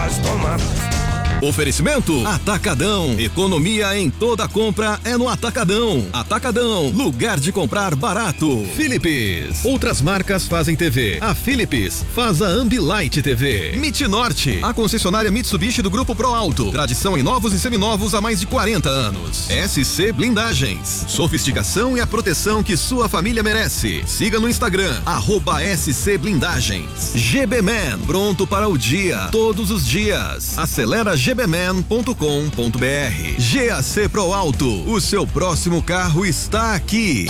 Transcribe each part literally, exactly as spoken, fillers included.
faz tomar. Oferecimento Atacadão. Economia em toda compra é no Atacadão. Atacadão, lugar de comprar barato. Philips. Outras marcas fazem T V. A Philips faz a Ambilight T V. Mitnorte, a concessionária Mitsubishi do Grupo Pro Alto. Tradição em novos e seminovos há mais de quarenta anos. S C Blindagens. Sofisticação e a proteção que sua família merece. Siga no Instagram, arroba S C Blindagens. G B Man, pronto para o dia, todos os dias. Acelera G B man ponto com ponto b r. G A C Pro Alto, o seu próximo carro está aqui.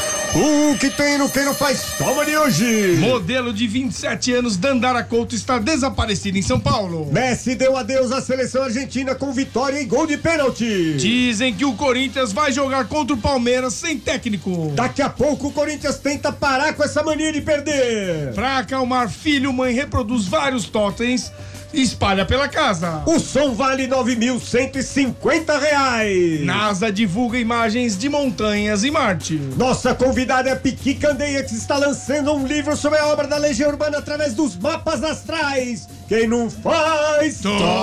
O que tem no que não faz toma de hoje. Modelo de vinte e sete anos, Dandara Couto, está desaparecido em São Paulo. Messi deu adeus à seleção argentina com vitória e gol de pênalti. Dizem que o Corinthians vai jogar contra o Palmeiras sem técnico. Daqui a pouco o Corinthians tenta parar com essa mania de perder. Pra acalmar filho, mãe reproduz vários totens e espalha pela casa. O som vale nove mil cento e cinquenta reais. NASA divulga imagens de montanhas em Marte. Nossa convidada é Piqui Candeia, que está lançando um livro sobre a obra da Legião Urbana através dos mapas astrais. Quem não faz,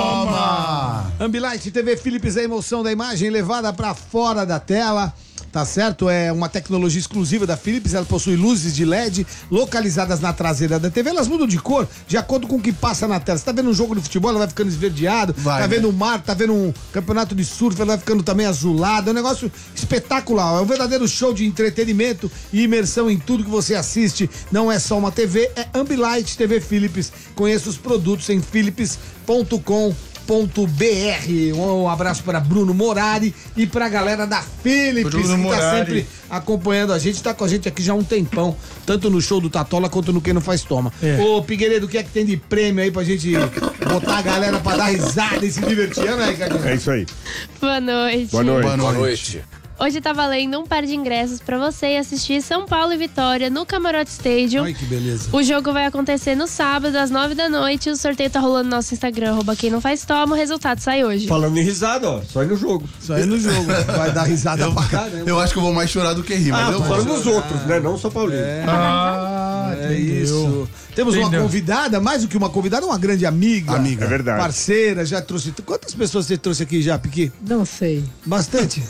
toma! Ambilight T V Philips, a emoção da imagem levada para fora da tela. Tá certo? É uma tecnologia exclusiva da Philips, ela possui luzes de L E D localizadas na traseira da T V, elas mudam de cor de acordo com o que passa na tela. Você tá vendo um jogo de futebol, ela vai ficando esverdeado, vai, tá vendo o né? mar, tá vendo um campeonato de surf, ela vai ficando também azulada, é um negócio espetacular, é um verdadeiro show de entretenimento e imersão em tudo que você assiste, não é só uma T V, é Ambilight T V Philips. Conheça os produtos em philips ponto com ponto b r. Um abraço para Bruno Morari e pra galera da Philips, Bruno que Morari. Tá sempre acompanhando a gente, tá com a gente aqui já há um tempão, tanto no show do Tatola quanto no Quem Não Faz Toma. É. Ô, Figueiredo, o que é que tem de prêmio aí pra gente botar a galera pra dar risada e se divertir, né, Ricardinho? É isso aí. Boa noite. Boa noite. Boa noite. Boa noite. Hoje tá valendo um par de ingressos pra você assistir São Paulo e Vitória no Camarote Stadium. Ai, que beleza. O jogo vai acontecer no sábado, às nove da noite. O sorteio tá rolando no nosso Instagram, arroba Quem Não Faz Toma. O resultado sai hoje. Falando em risada, ó, só ir no jogo. Só ir no jogo. Vai dar risada eu, pra caramba. Eu acho que eu vou mais chorar do que rir, mas ah, eu falando dos outros, né? Não São Paulino. É, ah, é isso. Temos entendeu? Uma convidada, mais do que uma convidada, uma grande amiga. Amiga. É verdade. Parceira, já trouxe... Quantas pessoas você trouxe aqui já, Piqui? Não sei. Bastante?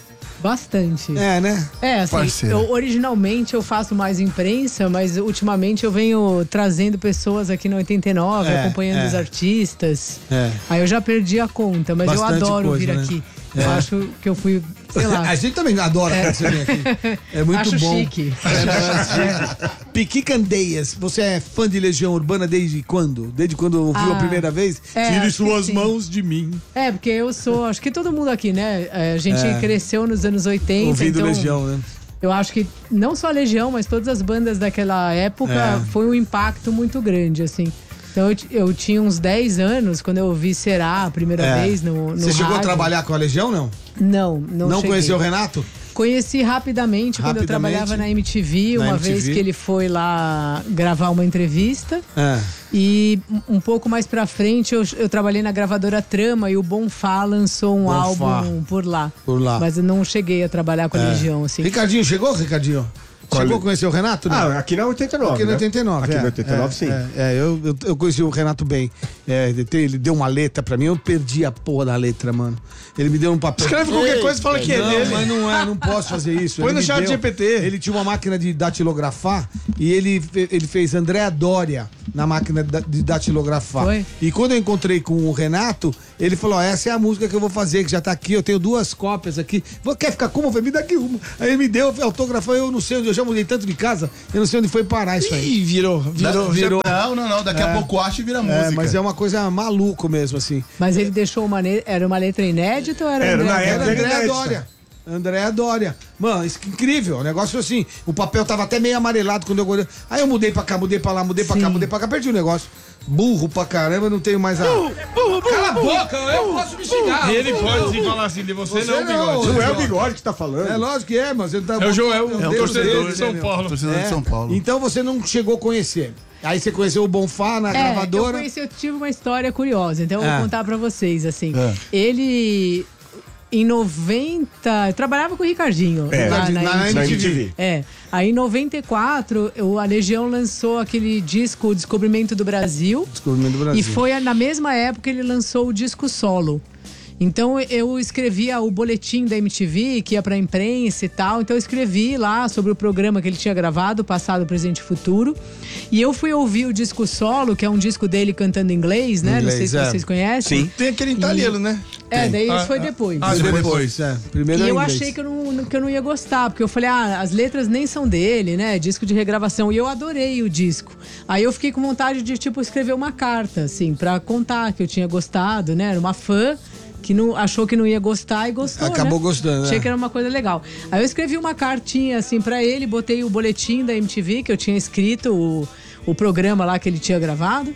Bastante. É, né? É, assim, eu, originalmente eu faço mais imprensa, mas ultimamente eu venho trazendo pessoas aqui no oitenta e nove, é, acompanhando é. os artistas. É. Aí eu já perdi a conta, mas bastante eu adoro coisa, vir né? aqui. É. Eu acho que eu fui, sei lá. A gente também adora é. você vir aqui. É muito acho bom. Chique. É, é. Piqui Candeias, você é fã de Legião Urbana desde quando? Desde quando ouviu ah, a primeira vez? É, Tire suas mãos de mim. É, porque eu sou, acho que todo mundo aqui, né? A gente é. cresceu nos anos oitenta. Ouvindo então, Legião, né? Eu acho que não só a Legião, mas todas as bandas daquela época é. foi um impacto muito grande, assim. Então eu, eu tinha uns dez anos quando eu ouvi Será a primeira é. vez no, no Você chegou rádio. a trabalhar com a Legião, não? Não, não Não cheguei. Conheceu o Renato? Conheci rapidamente, rapidamente quando eu trabalhava na M T V, na uma M T V. Vez que ele foi lá gravar uma entrevista. É. E um pouco mais pra frente eu, eu trabalhei na gravadora Trama e o Bonfá lançou um Bonfá. álbum por lá. Por lá. Mas eu não cheguei a trabalhar com a é. Legião, assim. Ricardinho, chegou, Ricardinho? Chegou a conhecer o Renato? Não? Ah, aqui na oitenta e nove. Aqui na né? oitenta e nove. Aqui é, na oitenta e nove, é, sim. É, é eu, eu, eu conheci o Renato bem. É, ele deu uma letra pra mim, eu perdi a porra da letra, mano. Ele me deu um papel. Escreve qualquer coisa e fala que é não, dele. Mas não é, não posso fazer isso. Põe no chat G P T. Ele tinha uma máquina de datilografar e ele, ele fez Andréa Dória na máquina de datilografar. Foi? E quando eu encontrei com o Renato, ele falou: ó, essa é a música que eu vou fazer, que já tá aqui, eu tenho duas cópias aqui. Quer ficar como? Eu falei, me dá aqui uma. Aí ele me deu, autografou, eu não sei onde, eu já mudei tanto de casa, eu não sei onde foi parar isso aí. Ih, virou, virou, virou. Não, não, não, daqui é. a pouco acha e vira é, música. Mas é uma coisa maluco mesmo, assim. Mas ele deixou uma, era uma letra inédita ou era, era André, na era Andréa Andréa Dória. Andréa Dória. Mano, isso que incrível. O negócio assim, o papel tava até meio amarelado quando eu olhei. Aí eu mudei pra cá, mudei pra lá, mudei pra Sim. cá, mudei pra cá, perdi o negócio. Burro pra caramba, não tenho mais a. Burro, burro, burro, Cala a boca, eu posso me xingar. Ele pode sim falar assim de você, você não, Bigode. Não é o Bigode que tá falando. É lógico que é, mas ele tá. É o Joel, é o torcedor de São Paulo. Torcedor de São Paulo. Então você não chegou a conhecer. Aí você conheceu o Bonfá na é, gravadora. Eu conheci, eu tive uma história curiosa, então eu vou é. contar pra vocês, assim. É. Ele. em noventa, eu trabalhava com o Ricardinho. É, lá na, na, na M T V. M T V. É. Aí em noventa e quatro, eu- a Legião lançou aquele disco O Descobrimento do Brasil. Descobrimento do Brasil. E foi na mesma época que ele lançou o disco solo. Então eu escrevia o boletim da M T V, que ia pra imprensa e tal. Então eu escrevi lá sobre o programa que ele tinha gravado, Passado, Presente e Futuro. E eu fui ouvir o disco solo, que é um disco dele cantando em inglês, né? Não sei Inglês, se é. vocês conhecem. Sim. Tem aquele italiano, né? É, daí Ah, isso foi ah, depois. ah, Depois, depois. é. Primeiro E é eu inglês. achei que eu não, que eu não ia gostar, porque eu falei, ah, as letras nem são dele, né? Disco de regravação. E eu adorei o disco. Aí eu fiquei com vontade de, tipo, escrever uma carta, assim, pra contar que eu tinha gostado, né? Era uma fã que não, achou que não ia gostar e gostou, Acabou né? gostando, Achei né? que era uma coisa legal. Aí eu escrevi uma cartinha, assim, pra ele, botei o boletim da M T V, que eu tinha escrito, o, o programa lá que ele tinha gravado.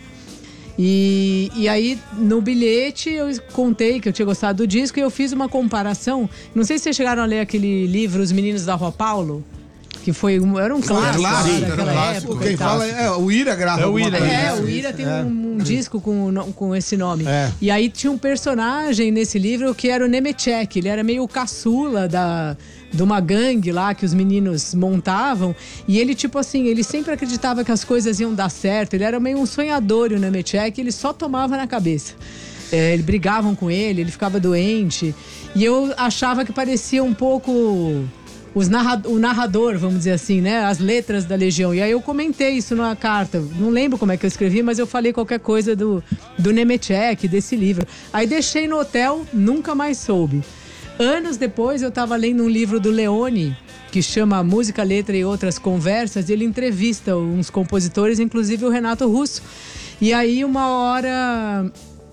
E, e aí, no bilhete, eu contei que eu tinha gostado do disco e eu fiz uma comparação. Não sei se vocês chegaram a ler aquele livro Os Meninos da Rua Paulo, que foi um, era um clássico clássico, lá era um daquela clássico. época. Quem e tal. fala é o Ira grava. É o alguma Ira, coisa. É, o Ira tem um, um disco com, o no- com esse nome. É. E aí tinha um personagem nesse livro que era o Nemechek. Ele era meio o caçula da, de uma gangue lá que os meninos montavam. E ele, tipo assim, ele sempre acreditava que as coisas iam dar certo. Ele era meio um sonhador, o Nemechek. Ele só tomava na cabeça. É, eles brigavam com ele, ele ficava doente. E eu achava que parecia um pouco... Os narra- o narrador, vamos dizer assim, né? As letras da Legião. E aí eu comentei isso na carta. Não lembro como é que eu escrevi, mas eu falei qualquer coisa do, do Nemechek, desse livro. Aí deixei no hotel, nunca mais soube. Anos depois, eu estava lendo um livro do Leone, que chama Música, Letra e Outras Conversas. E ele entrevista uns compositores, inclusive o Renato Russo. E aí, uma hora...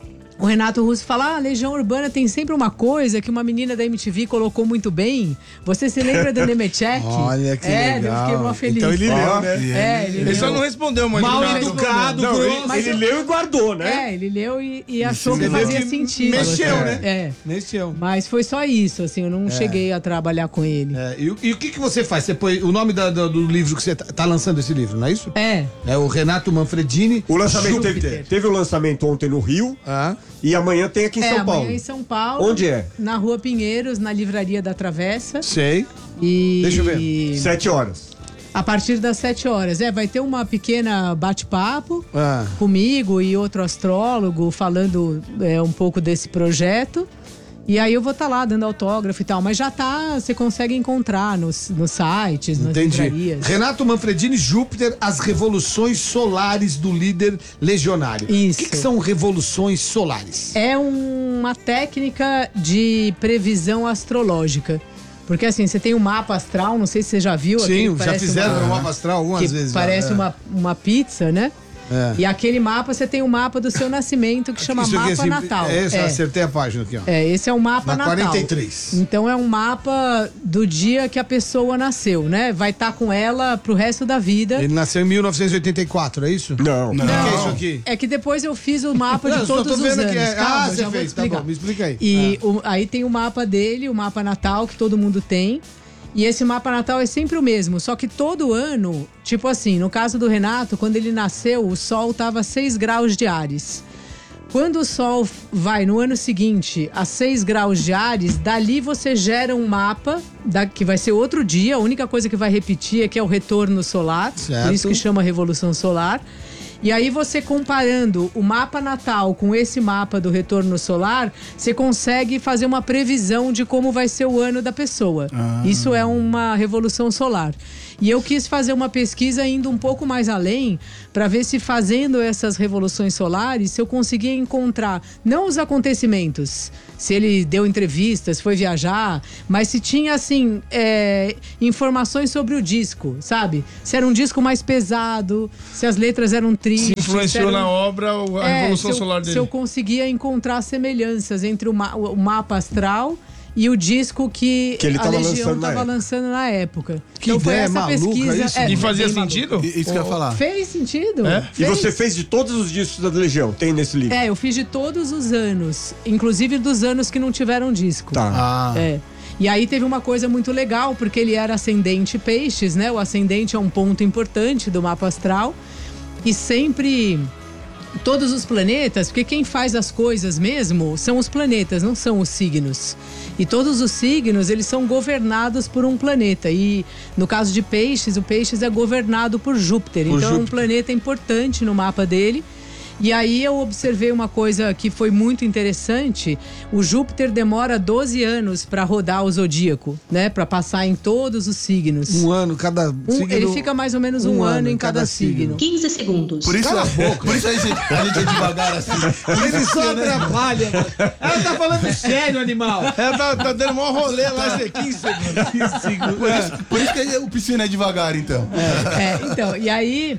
O Renato Russo fala, ah, Legião Urbana tem sempre uma coisa que uma menina da M T V colocou muito bem. Você se lembra do Nemechek? Olha que é, legal. eu fiquei mó feliz. Então ele leu, né? É, ele, Ele leu. só não respondeu, mas Mal ele- educado, Não, grosso. ele- mas Ele eu- leu e guardou, né? É, ele leu e, e achou que ele fazia leu que sentido. mexeu, assim. né? É. Mexeu. Mas foi só isso, assim, eu não cheguei a trabalhar com ele. É, e, o- e o que, que você faz? Você põe o nome da- do, do livro que você tá, tá lançando esse livro, não é isso? É. É o Renato Manfredini. O lançamento teve, Júpiter. teve o lançamento ontem no Rio Ah, e amanhã tem aqui em É, São amanhã Paulo. em São Paulo. Onde é? Na Rua Pinheiros, na Livraria da Travessa. sei. E... Deixa eu ver. Sete horas. A partir das sete horas. É, vai ter uma pequena bate-papo Ah. comigo e outro astrólogo falando é, um pouco desse projeto. E aí eu vou estar lá dando autógrafo e tal. Mas já tá, você consegue encontrar nos, nos sites, nas Entendi. livrarias. Renato Manfredini, Júpiter, as revoluções solares do líder legionário. Isso. O que, que são revoluções solares? É uma técnica de previsão astrológica. Porque assim, você tem um mapa astral, não sei se você já viu. aquele Sim, que já parece fizeram uma- no mapa astral algumas que vezes. já. parece É. uma, uma pizza, né? É. E aquele mapa, você tem o mapa do seu nascimento, que chama Isso aqui, Mapa assim, Natal. É, esse, É. acertei a página aqui, ó. É, esse é o mapa Na natal. quarenta e três. Então é um mapa do dia que a pessoa nasceu, né? Vai estar com ela pro resto da vida. Ele nasceu em mil novecentos e oitenta e quatro, é isso? Não. O que é isso aqui? É que depois eu fiz o mapa de Não, só todos tô os vendo anos. aqui, é- Calma, ah, eu você já vou fez, tá explicar. bom, me explica aí. E o- aí tem o mapa dele, o mapa natal que todo mundo tem. E esse mapa natal é sempre o mesmo, só que todo ano, tipo assim, no caso do Renato, quando ele nasceu, o Sol tava a seis graus de Áries. Quando o Sol vai no ano seguinte a seis graus de Áries, dali você gera um mapa, da, que vai ser outro dia, a única coisa que vai repetir é que é o retorno solar, Certo. por isso que chama Revolução Solar. E aí você comparando o mapa natal com esse mapa do retorno solar, você consegue fazer uma previsão de como vai ser o ano da pessoa. Isso é uma revolução solar. E eu quis fazer uma pesquisa indo um pouco mais além para ver se fazendo essas revoluções solares, se eu conseguia encontrar não os acontecimentos, se ele deu entrevistas, foi viajar, mas se tinha assim é, informações sobre o disco, sabe? Se era um disco mais pesado, se as letras eram tristes. Se influenciou se era um- na obra o- a É, Revolução se eu, Solar se dele. eu conseguia encontrar semelhanças entre o, ma- o mapa astral e o disco que, Que ele a tava Legião lançando na estava época. lançando na época. Que então foi ideia essa maluca pesquisa. isso. é, E fazia bem maluco. sentido? I- Isso que eu ia falar. Fez sentido? É? E Fez. você fez de todos os discos da Legião, tem nesse livro. É, eu fiz de todos os anos, inclusive dos anos que não tiveram disco. Tá. Ah, É. E aí teve uma coisa muito legal, porque ele era ascendente peixes, né? O ascendente é um ponto importante do mapa astral. E sempre todos os planetas, porque quem faz as coisas mesmo são os planetas, não são os signos. E todos os signos, eles são governados por um planeta. E no caso de Peixes, o Peixes é governado por Júpiter. Por então Júpiter. É um planeta importante no mapa dele. E aí eu observei uma coisa que foi muito interessante. O Júpiter demora doze anos para rodar o zodíaco, né? Para passar em todos os signos. Um ano cada um, signo. Ele fica mais ou menos um, um ano, ano em cada, cada signo. signo. quinze segundos. Por isso, Cala a boca. Por isso a gente, a gente é devagar assim. Ele só atrapalha. Ela tá falando sério, animal. Ela tá, tá dando um rolê lá, quinze segundos. quinze segundos. Por isso, por isso que o Piscina é devagar, então. É, é então, e aí...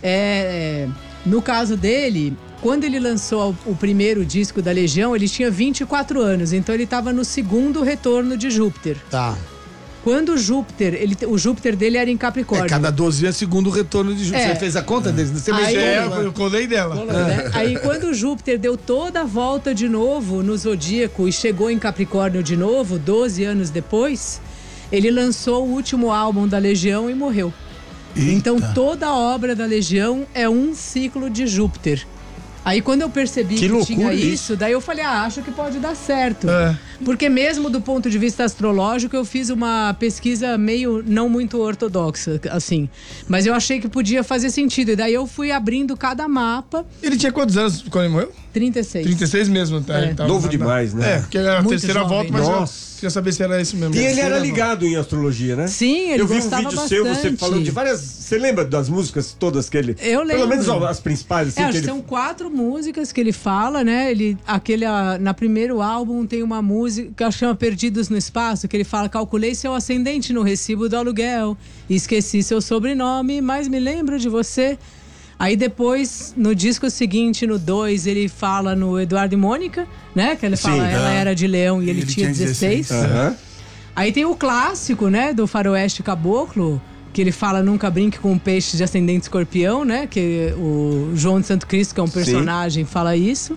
É, no caso dele, quando ele lançou o primeiro disco da Legião, ele tinha vinte e quatro anos, então ele estava no segundo retorno de Júpiter. Tá. Quando Júpiter, ele, o Júpiter dele era em Capricórnio. É, cada doze anos, segundo retorno de Júpiter. É. Você fez a conta deles? Você mexeu? É, eu colei dela. Colou, né? Aí quando Júpiter deu toda a volta de novo no Zodíaco e chegou em Capricórnio de novo, doze anos depois, ele lançou o último álbum da Legião e morreu. Eita. Então toda a obra da Legião é um ciclo de Júpiter. Aí quando eu percebi que, que tinha isso, isso, daí eu falei, ah, acho que pode dar certo. É. Porque mesmo do ponto de vista astrológico, eu fiz uma pesquisa meio não muito ortodoxa, assim. Mas eu achei que podia fazer sentido. E daí eu fui abrindo cada mapa. Ele tinha quantos anos quando ele morreu? trinta e seis. trinta e seis mesmo, tá? É. Então, Novo na, demais, né? É, porque era a Muito terceira jovem, volta, mas Nossa. eu queria saber se era isso mesmo. E ele era ligado em astrologia, né? Sim, ele Eu vi um gostava vídeo bastante. seu, você falou de várias... Você lembra das músicas todas que ele... Eu lembro. Pelo menos as principais, assim, é, que ele... São quatro músicas que ele fala, né? Ele, aquele, a, na primeiro álbum tem uma música que chama Perdidos no Espaço, que ele fala, calculei seu ascendente no recibo do aluguel, esqueci seu sobrenome, mas me lembro de você. Aí depois, no disco seguinte, no dois, ele fala no Eduardo e Mônica, né? Que ele fala, Sim, ela é. era de Leão e ele, ele tinha dezesseis. Uhum. Aí tem o clássico, né? Do Faroeste Caboclo, que ele fala nunca brinque com um peixe de ascendente escorpião, né? Que o João de Santo Cristo, que é um personagem, Sim. fala isso.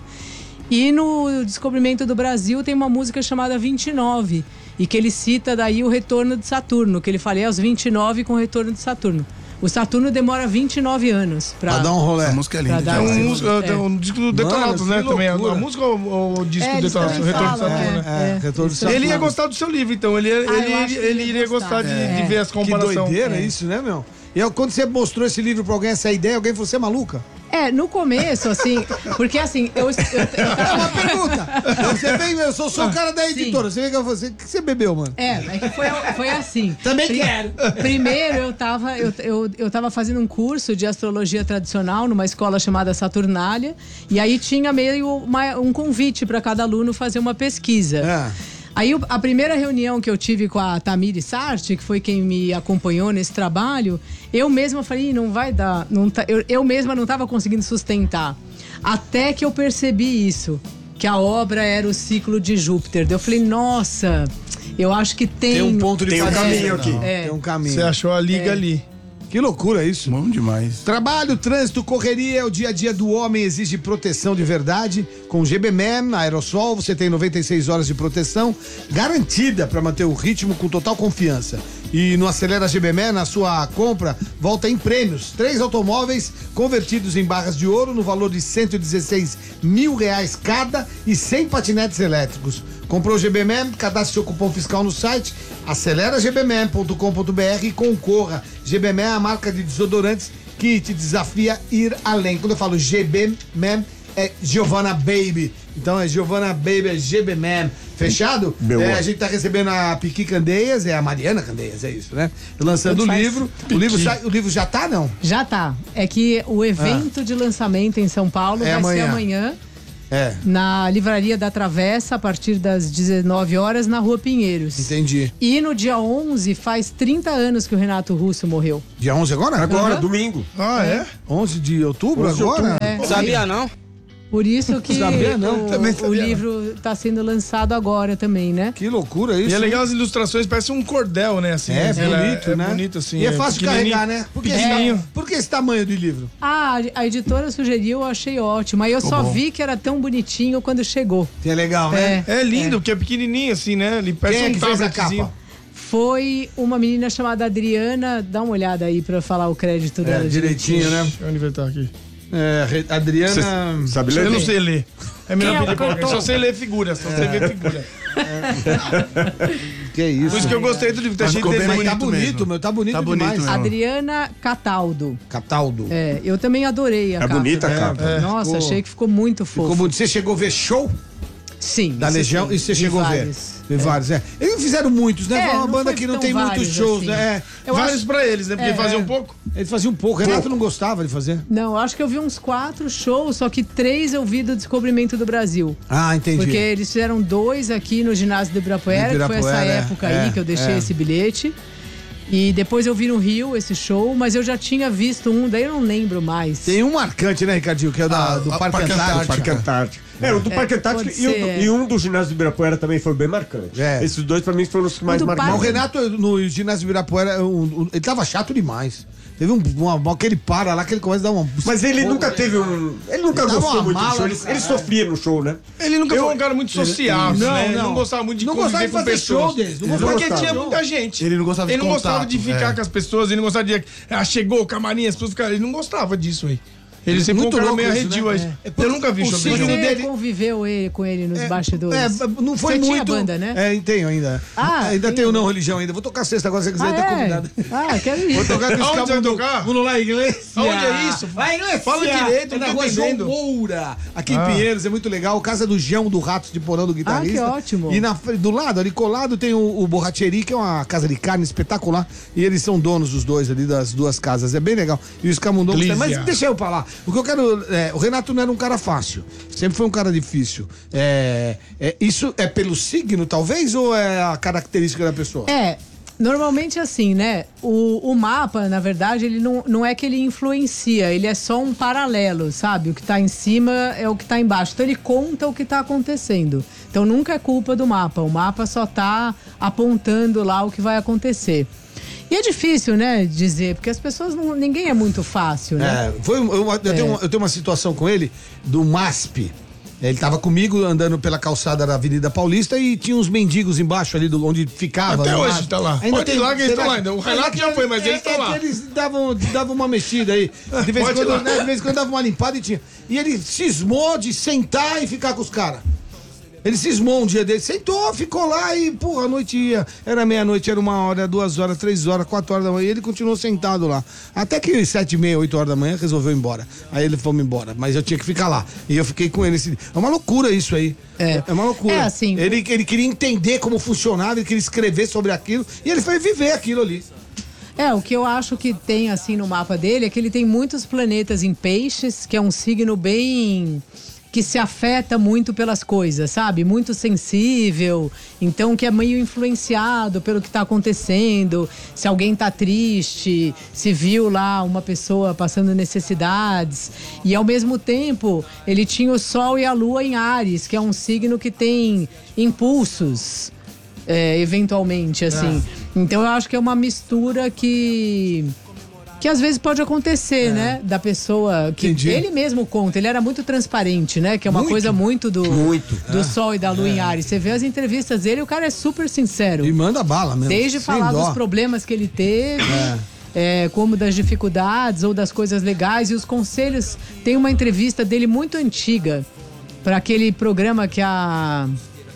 E no Descobrimento do Brasil tem uma música chamada vinte e nove, e que ele cita daí o retorno de Saturno, que ele fala, é aos vinte e nove com o retorno de Saturno. O Saturno demora vinte e nove anos pra, pra dar um rolê. A música é linda. É um, música, é. um disco do Detonautas, né? Também. A, a música ou o disco é, do Detonautas? O Retorno de Saturno, né? É, é, Retorno de Saturno. Ele ia gostar do seu livro, então. Ele, ele, ah, ele, ele iria gostar, gostar de, é. de ver as comparações. Que doideira é. isso, né, meu? E eu, quando você mostrou esse livro pra alguém, essa ideia, alguém falou, você é maluca? É, no começo, assim, porque assim, eu... eu, eu, eu tava... uma pergunta. Você vem, eu sou, sou o cara da editora, Sim. você vem com você, o que você bebeu, mano? É, é que foi, foi assim. Também Pri, quero. Primeiro, eu tava, eu, eu, eu tava fazendo um curso de astrologia tradicional numa escola chamada Saturnália, e aí tinha meio uma, um convite para cada aluno fazer uma pesquisa. É. Aí a primeira reunião que eu tive com a Tamiri Sarti, que foi quem me acompanhou nesse trabalho, eu mesma falei, não vai dar, não tá, eu, eu mesma não estava conseguindo sustentar. Até que eu percebi isso, que a obra era o ciclo de Júpiter. Eu falei, nossa, eu acho que tem... Tem um ponto de tem um caminho aqui. É. Tem um caminho. Você achou a liga é. ali. Que loucura isso. Bom demais. Trabalho, trânsito, correria, o dia a dia do homem exige proteção de verdade. Com o G B M E M, Aerosol, você tem noventa e seis horas de proteção garantida para manter o ritmo com total confiança. E no Acelera G B M E, na sua compra, volta em prêmios. Três automóveis convertidos em barras de ouro no valor de cento e dezesseis mil reais cada e cem patinetes elétricos. Comprou o G B M E, cadastre seu cupom fiscal no site acelera g b m e ponto com ponto b r e concorra. G B M E é a marca de desodorantes que te desafia a ir além. Quando eu falo G B M E, é Giovanna Baby. Então é Giovanna Baby, é G B M E. Fechado? É, a gente tá recebendo a Piqui Candeias, é a Mariana Candeias, é isso, né? Lançando o livro. O livro, sai, o livro já tá, não? Já tá. É que o evento ah. de lançamento em São Paulo é vai amanhã. ser amanhã. É. Na Livraria da Travessa, a partir das dezenove horas, na Rua Pinheiros. Entendi. E no dia onze, faz trinta anos que o Renato Russo morreu. Dia onze agora? Agora, uhum. domingo. Ah, é? onze de outubro onze agora? É. Sabia não? Por isso que sabia, não. o, Também sabia, o livro está sendo lançado agora também, né? Que loucura isso. E é legal as ilustrações, parece um cordel, né? Assim, é, é bonito, é, né? É bonito, assim. E é fácil de carregar, né? Por que, esse, por que esse tamanho do livro? Ah, a editora sugeriu, eu achei ótimo. Aí eu Ficou só bom. vi que era tão bonitinho quando chegou. Que é legal, né? É, é lindo, é. porque é pequenininho, assim, né? Ele parece Quem é um que fez a capa? Foi uma menina chamada Adriana. Dá uma olhada aí pra falar o crédito dela. É, direitinho, direitinho, né? Deixa eu inventar aqui. É, Adriana... Cê sabe ler? Eu não sei ler. É melhor pedir pra alguém. Só sei ler figura, só sei ver figura. Que isso? Por isso que eu gostei do livro. Tá cheio de Mas desenho tá bonito, meu. Tá bonito Tá bonito demais. mesmo. Adriana Cataldo. Cataldo. É, eu também adorei a É capa. bonita a capa. É, Nossa, ficou- achei que ficou muito fofo. Ficou bonito. Você chegou a ver show Sim. da isso Legião sim. e você Vi chegou vários. a ver? Vi vários, é. Eles fizeram muitos, né? É, Foi uma não banda foi que não tão tem muitos vários, shows, assim. né? É. Eu Vários acho- pra eles, né? Porque É. faziam um pouco. Eles faziam um pouco. Renato não gostava de fazer. Não, acho que eu vi uns quatro shows, só que três eu vi do Descobrimento do Brasil. Ah, entendi. Porque eles fizeram dois aqui no ginásio do Ibirapuera, Do que foi essa Ibirapuera, é, época é, aí que eu deixei é. esse bilhete. E depois eu vi no Rio esse show, mas eu já tinha visto um, daí eu não lembro mais. Tem um marcante, né, Ricardinho? Que é o da, Ah, do a Parque Parque Antártico. Parque Antártico. É, o do Parque Antártico pode e, o ser, do- é. e um do ginásio do Ibirapuera também foi bem marcante. É. Esses dois pra mim foram os que mais do Mas o marcaram. Renato, no ginásio do Ibirapuera, um- um- ele tava chato demais. Teve um, uma, aquele para lá que ele começa a dar uma... Mas ele nunca teve um. Ele nunca Ele dava gostou uma muito do mala show. do Ele, ele caralho. sofria no show, né? Ele nunca Eu- foi um cara muito sociável, Não, né? Ele não. não gostava muito de Não conviver gostava de com fazer pessoas. show deles, não Ele gostava não de Porque gostava. tinha show. muita gente. Ele não gostava de Ele não gostava contato, de ficar é. com as pessoas, ele não gostava de... Ah, chegou o camarim, as pessoas ficaram... Ele não gostava disso aí. Ele sempre Muito foi um cara louco meio isso, arredio. né? aí. É. Eu nunca vi O show signo dele. Você dele- conviveu ele, com ele nos É, bastidores? é, não foi Você muito. tinha banda, né? É, tenho ainda. Ah, ainda tem- tenho não religião ainda. Vou tocar sexta agora, se você quiser, Ah, tá é? convidado. Ah, quero ir. Vou tocar com esse Aonde vai cabelo. tocar? Vamos lá, igreja. Aonde é isso? Vai, igreja. Fala direito, é não na tô rua João entendendo. Moura, aqui Ah. em Pinheiros, é muito legal. Casa do Gião, do Ratos de Porão, do guitarrista. Ah, que ótimo. E na, fre- do lado, ali colado, tem o, o Borracheri, que é uma casa de carne espetacular. E eles são donos, os dois ali, das duas casas. É bem legal. E os camundongos Glícia. também. Mas deixa eu falar. O que eu quero... é, o Renato não era um cara fácil. Sempre foi um cara difícil. É, é, isso é pelo signo, talvez, ou é a característica da pessoa? É, normalmente assim, né? O, o mapa, na verdade, ele não, não é que ele influencia, ele é só um paralelo, sabe? O que tá em cima é o que tá embaixo. Então ele conta o que tá acontecendo. Então nunca é culpa do mapa. O mapa só tá apontando lá o que vai acontecer. E é difícil, né, dizer, porque as pessoas não. Ninguém é muito fácil, né? É, foi uma- eu, eu tenho uma, eu tenho uma situação com ele do M A S P. Ele tava comigo andando pela calçada da Avenida Paulista e tinha uns mendigos embaixo ali do, onde ficava. Até no hoje M A S P. tá lá. Pode ir lá que eles será estão lá ainda. O Renato já foi, mas é, eles estão é lá. que eles davam, davam uma mexida aí. De vez, em Pode ir lá. quando, né, de vez em quando dava uma limpada e tinha. E ele cismou de sentar e ficar com os caras. Ele cismou um dia dele, sentou, ficou lá e, porra, a noite ia. Era meia-noite, era uma hora, duas horas, três horas, quatro horas da manhã. E ele continuou sentado lá. Até que sete e meia, oito horas da manhã, resolveu ir embora. Aí ele foi embora, mas eu tinha que ficar lá. E eu fiquei com ele. Esse dia. É uma loucura isso aí. É. É uma loucura. É assim, Ele, ele queria entender como funcionava, ele queria escrever sobre aquilo. E ele foi viver aquilo ali. É, o que eu acho que tem assim no mapa dele é que ele tem muitos planetas em peixes, que é um signo bem que se afeta muito pelas coisas, sabe? Muito sensível, então que é meio influenciado pelo que tá acontecendo. Se alguém tá triste, se viu lá uma pessoa passando necessidades. E ao mesmo tempo, ele tinha o Sol e a Lua em Áries, que é um signo que tem impulsos. É, eventualmente, assim. Então eu acho que é uma mistura que. Que às vezes pode acontecer, né? Da pessoa que Entendi. ele mesmo conta. Ele era muito transparente, né? Que é uma Muito. coisa muito do, Muito. do Sol e da Lua em Áries. Você vê as entrevistas dele, o cara é super sincero. E manda bala mesmo. Desde sem falar dó. dos problemas que ele teve, é, como das dificuldades ou das coisas legais e os conselhos. Tem uma entrevista dele muito antiga para aquele programa que a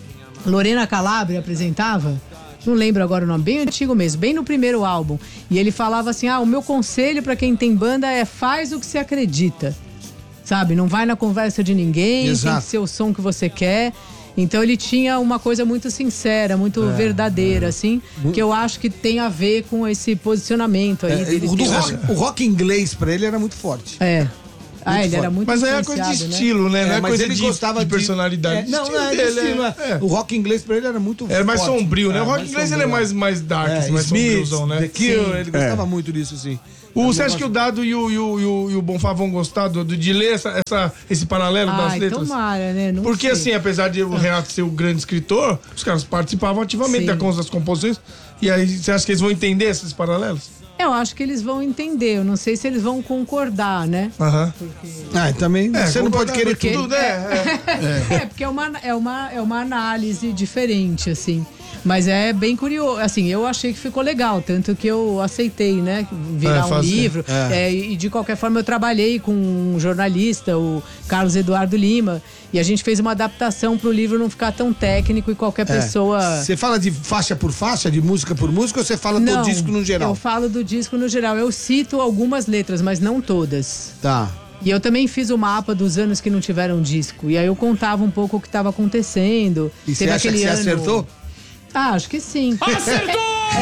Lorena Calabria apresentava. Não lembro agora o nome, bem antigo mesmo, bem no primeiro álbum. E ele falava assim: ah, o meu conselho para quem tem banda é faz o que você acredita. Sabe? Não vai na conversa de ninguém, Exato. tem que ser o som que você quer. Então ele tinha uma coisa muito sincera, muito verdadeira, assim, que eu acho que tem a ver com esse posicionamento aí É, dele. o, do ter- rock, o rock inglês pra ele era muito forte. É. Ah, ele forte. era muito Mas aí é coisa de influenciado, né? estilo, né? Não é mas coisa ele de, gostava de personalidade. É, não, Estilo não, é de dele, estilo, é. é. O rock inglês pra ele era muito Era mais forte. sombrio, né? É, O rock mais inglês ele é sombrio, mais, mais dark, é, mais Smith, sombriozão, né? The Cure, Sim. ele gostava muito disso, sim. O, você acha que o Dado e o, e o, e o, e o Bonfá vão gostar do, do- de ler essa, essa- esse paralelo das Ai, letras? tomara, né? Não Porque sei. assim, apesar de o Renato ser o grande escritor, os caras participavam ativamente Sim. da cons- das composições. E aí, você acha que eles vão entender esses paralelos? Eu acho que eles vão entender. Eu não sei se eles vão concordar, né? Aham. Ah, e também você não pode querer porque- tudo. Tudo, é, é. É, porque é uma, é, uma, é uma análise diferente, assim. Mas é bem curioso, assim, eu achei que ficou legal, tanto que eu aceitei, né, virar é, um livro. É. É, e de qualquer forma eu trabalhei com um jornalista, o Carlos Eduardo Lima, e a gente fez uma adaptação pro livro não ficar tão técnico e qualquer é. pessoa... Você fala de faixa por faixa, de música por música, ou você fala não, do disco no geral? Eu falo do disco no geral. Eu cito algumas letras, mas não todas. Tá. E eu também fiz o mapa dos anos que não tiveram disco. E aí eu contava um pouco o que estava acontecendo. E você acha que você ano... acertou? Ah, acho que sim. Acertou!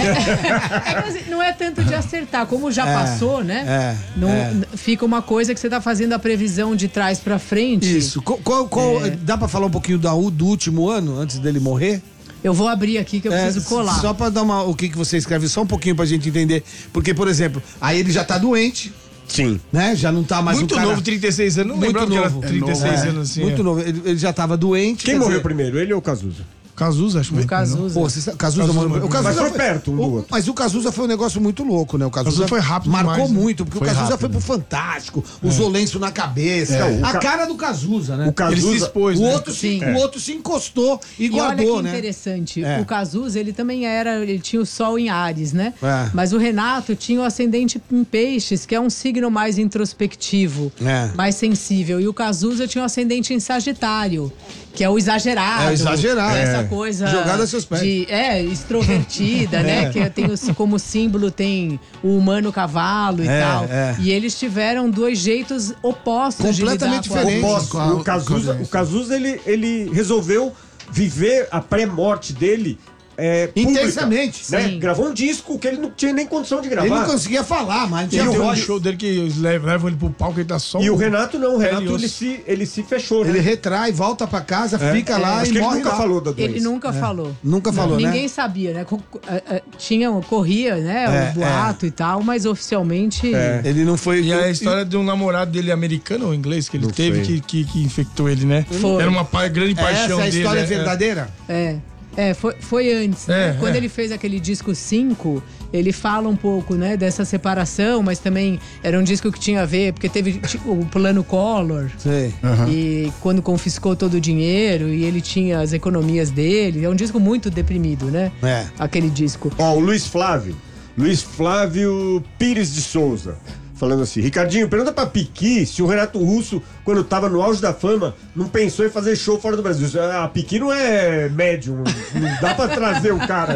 É, é, não é tanto de acertar, como já é, passou, né? É, não, é. Fica uma coisa que você tá fazendo a previsão de trás pra frente. Isso. Qual, qual, qual, é. Dá pra falar um pouquinho da, do último ano, antes dele morrer? Eu vou abrir aqui que eu é, preciso colar. Só pra dar uma, o que, que você escreve, só um pouquinho pra gente entender. Porque, por exemplo, aí ele já tá doente. Sim. Né? Já não tá mais muito um cara... novo, trinta e seis anos. Não muito lembrava novo. que era trinta e seis é, anos assim. Muito é. novo. Ele, ele já tava doente. Quem morreu dizer... primeiro, ele ou o Cazuza? Cazuza, acho que o Cazuza. Pô, você, Cazuza, Cazuza morreu. O Cazuza mas foi foi perto um do o, outro. Mas o Cazuza foi um negócio muito louco, né? O Cazuza, Cazuza foi rápido marcou demais, muito, porque foi o Cazuza rápido. foi pro Fantástico, é. Os lenços na cabeça. É. A cara do Cazuza, né? O Cazuza, ele se expôs, o né? outro se, é. o outro se encostou e, e guardou, olha que né? interessante. É. O Cazuza, ele também era, ele tinha o sol em Áries, né? É. Mas o Renato tinha o ascendente em Peixes, que é um signo mais introspectivo, é. mais sensível. E o Cazuza tinha o ascendente em Sagitário, que é o exagerado. É exagerado. Essa é. coisa... Jogada aos seus pés. De, é, extrovertida, é. né? Que tem os, como símbolo tem o humano cavalo e é, tal. É. E eles tiveram dois jeitos opostos completamente de lidar diferentes. Com a, o Cazuza, o Cazuza ele, ele resolveu viver a pré-morte dele É, intensamente, pública, né? Gravou um disco que ele não tinha nem condição de gravar. Ele não conseguia falar, mas tinha tinha um show dele que eles levam ele pro palco e ele tá só. E o Renato não, o Renato ele se, ele se fechou, né? Ele retrai, volta pra casa, é, fica é, lá acho e que morre ele nunca lá. falou da doença. Ele nunca é. falou. Nunca falou, não, né? Ninguém sabia, né? Tinha, corria, né? É, o boato é. e tal, mas oficialmente... É. Ele não foi... E a história de um namorado dele americano ou inglês que ele não teve que, que, que infectou ele, né? Foi. Era uma pa grande paixão Essa dele. Essa história é é verdadeira? É. É, foi, foi antes, né? É, Quando é. ele fez aquele disco cinco, ele fala um pouco, né, dessa separação, mas também era um disco que tinha a ver, porque teve tipo, o plano Collor. Sei. Uhum. E quando confiscou todo o dinheiro e ele tinha as economias dele. É um disco muito deprimido, né? É. Aquele disco. Ó, o Luiz Flávio. Luiz Flávio Pires de Souza. Falando assim, Ricardinho, pergunta pra Piqui se o Renato Russo, quando tava no auge da fama, não pensou em fazer show fora do Brasil. A Piqui não é médium, não dá pra trazer o cara.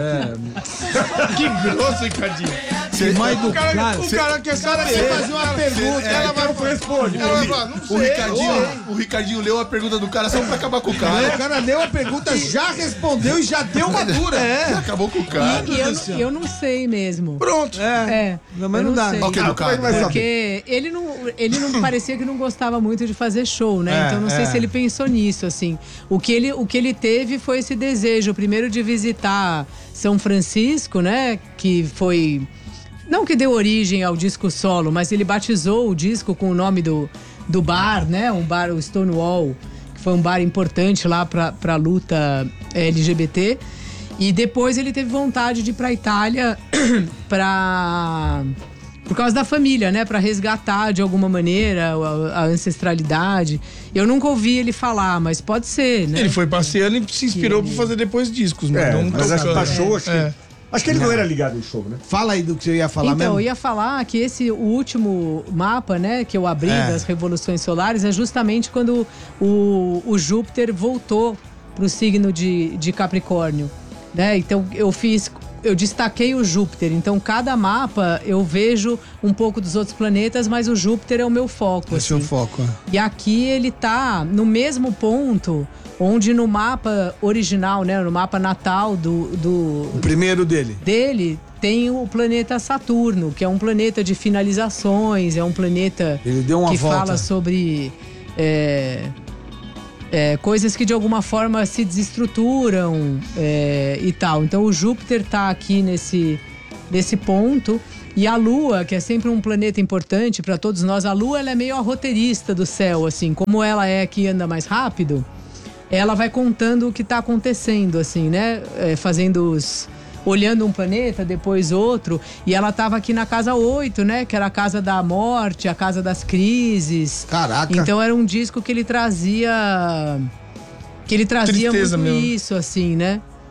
É. Que grosso, Ricardinho. Você mais do o cara, cara, o cara quer saber. Você fazer uma pergunta, é, ela vai vai responder. Ela vai falar, não sei. O Ricardinho, o Ricardinho leu a pergunta do cara só pra acabar com o cara. O cara deu a pergunta, já respondeu e já deu uma dura. É. Acabou com o cara. E, e eu, eu não sei mesmo. Pronto. É. É. Não, mas não dá. Sei. Ok, do cara. Porque ele não, ele não parecia que não gostava muito de fazer show, né? É, então não sei é. se ele pensou nisso, assim. O que, ele, o que ele teve foi esse desejo, primeiro de visitar São Francisco, né? Que foi... Não que deu origem ao disco solo, mas ele batizou o disco com o nome do, do bar, né? Um bar, o Stonewall, que foi um bar importante lá pra, pra luta L G B T. E depois ele teve vontade de ir pra Itália pra... Por causa da família, né? Pra resgatar de alguma maneira a, a ancestralidade. Eu nunca ouvi ele falar, mas pode ser, né? Ele foi passeando e se inspirou ele... pra fazer depois discos, mas É, não mas acho que pra show, acho que... É. Acho que ele não era ligado em show, né? Fala aí do que você ia falar então, mesmo. Então, eu ia falar que esse o último mapa, né, que eu abri É. das revoluções solares é justamente quando o, o Júpiter voltou pro signo de, de Capricórnio, né? Então, eu fiz... Eu destaquei o Júpiter, então cada mapa eu vejo um pouco dos outros planetas, mas o Júpiter é o meu foco. Esse é o assim. foco. É. E aqui ele tá no mesmo ponto onde no mapa original, né, no mapa natal do, do O primeiro dele. dele tem o planeta Saturno, que é um planeta de finalizações, é um planeta Ele deu uma que volta. fala sobre é, é, coisas que de alguma forma se desestruturam é, e tal. Então o Júpiter tá aqui nesse, nesse ponto. E a Lua, que é sempre um planeta importante para todos nós, a Lua ela é meio a roteirista do céu, assim, como ela é que anda mais rápido, ela vai contando o que tá acontecendo, assim, né? É, fazendo os... Olhando um planeta, depois outro. E ela tava aqui na casa oito, né? Que era a casa da morte, a casa das crises. Caraca. Então era um disco que ele trazia... Que ele trazia Tristeza muito mesmo. isso, assim, né?